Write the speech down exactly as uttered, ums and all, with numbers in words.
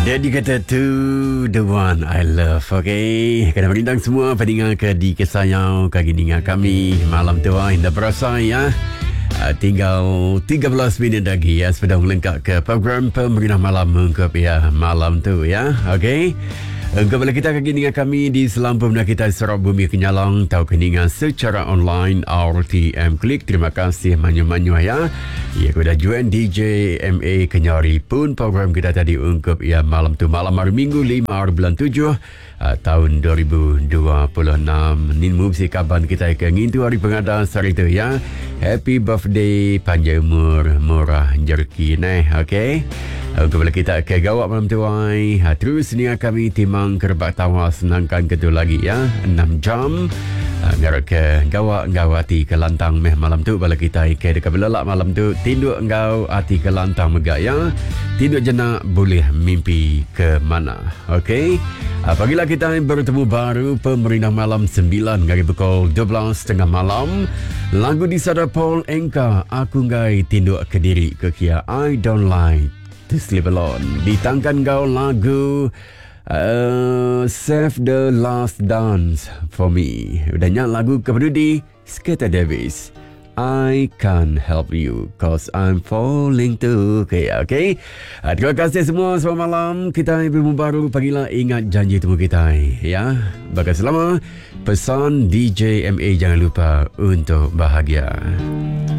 Jadi kata tu the one I love. Okay, kena merindang semua pendengar ke di kesayang kaki dengar kami malam tu ah indah berasa ya. Uh, tinggal tiga belas minit lagi ya sudah melengkap ke program Pemerintah Malam mengungkap ya malam tu ya. Okay, kembali kita kaki dengar kami di Selampung dan kita Serap Bumi Kenyalang tahu keningan secara online R T M Klik. Terima kasih manyu-manyu ya. Ya, kita join D J M A Kenyari pun program kita tadi ungkap ya malam tu malam hari Minggu lima hari bulan tujuh uh, tahun dua ribu dua puluh enam. Nin mubsi kaban kita ke ngintu hari pengadaan hari tu ya. Happy birthday panjang umur murah jerki neh. Okay. Uh, kembali kita ke gawak malam tu ai. Uh, terus ni kami timang kerbak tawa senangkan ketu lagi ya. enam jam. Uh, Ngarak ke gawak engkau hati ke lantang meh malam tu bala kita ke dekat belelak malam tu tinduk engkau hati ke lantang megak ya. Tinduk jenak boleh mimpi ke mana. Okey. Uh, pagilah kita bertemu baru Pemerintah Malam sembilan dari pukul dua belas tiga puluh malam. Lagu di sada Paul Enka aku ngai tinduk ke diri ke kia I don't like to sleep alone. Ditangkan kau lagu Uh, Save the Last Dance for Me. Udahnya lagu kepedudi Sketa Davis. I can't help you cause I'm falling too. Okay, okay. Uh, terima kasih semua. Selamat malam. Kita ilmu baru. Pagilah ingat janji temu kita. Ya. Bagai selama pesan D J M A jangan lupa untuk bahagia.